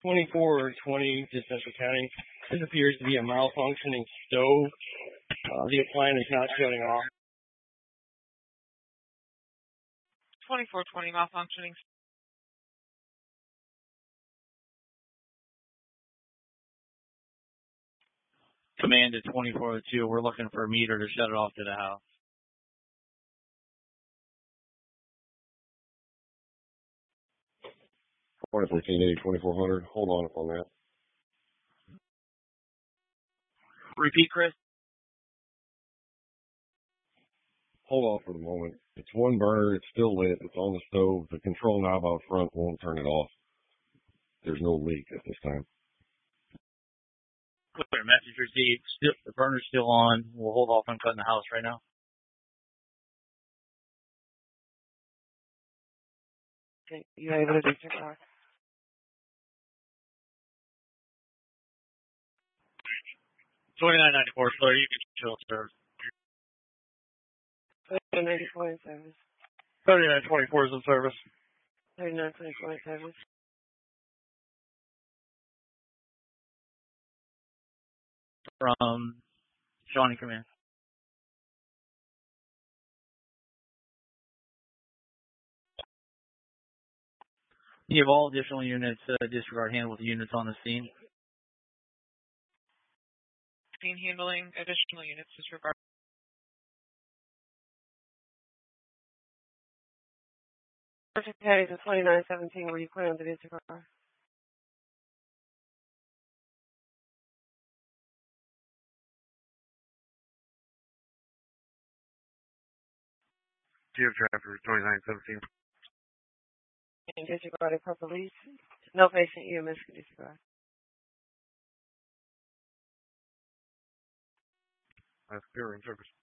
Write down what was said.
2420 Central County. This appears to be a malfunctioning stove. The appliance is not shutting off. 2420 malfunctioning. Command at 2402. We're looking for a meter to shut it off to the house. Point 1480, 2400. Hold on up on that. Repeat, Chris. Hold off for the moment. It's one burner. It's still lit. It's on the stove. The control knob out front won't turn it off. There's no leak at this time. Clear. Message received. The burner's still on. We'll hold off on cutting the house right now. Okay, you able to disregard? 2994, sir. You can chill, sir. 3994 in service. 3924 is in service. 3924 in service. From Shawnee Command. You have all additional units, disregard handle with units on the scene. Scene handling, additional units disregard. Perfect Patties in 2917, were you planning to disregard? Geographer 2917. And disregarded per police. No patient EMS can disregard. That's clear in service.